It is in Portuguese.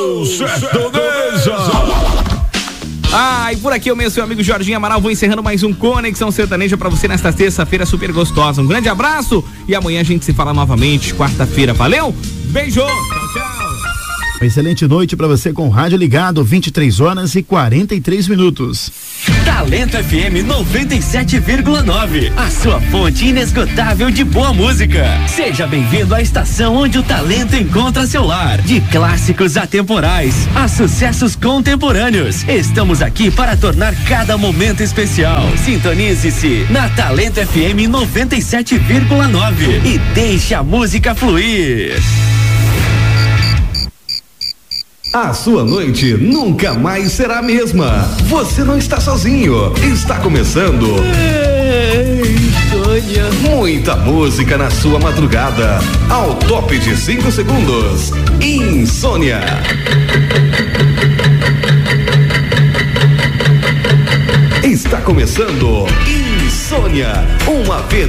Alô, sertaneja! E por aqui eu mesmo, seu amigo Jorginho Amaral, vou encerrando mais um Conexão Sertaneja pra você nesta terça-feira super gostosa. Um grande abraço e amanhã a gente se fala novamente, quarta-feira. Valeu? Beijo! Tchau, tchau! Uma excelente noite pra você com o rádio ligado, 23h43. Talento FM 97,9, a sua fonte inesgotável de boa música. Seja bem-vindo à estação onde o talento encontra seu lar. De clássicos atemporais a sucessos contemporâneos, estamos aqui para tornar cada momento especial. Sintonize-se na Talento FM 97,9 e deixe a música fluir. A sua noite nunca mais será a mesma. Você não está sozinho. Está começando. Muita música na sua madrugada. Ao top de 5 segundos. Insônia. Está começando Insônia. Uma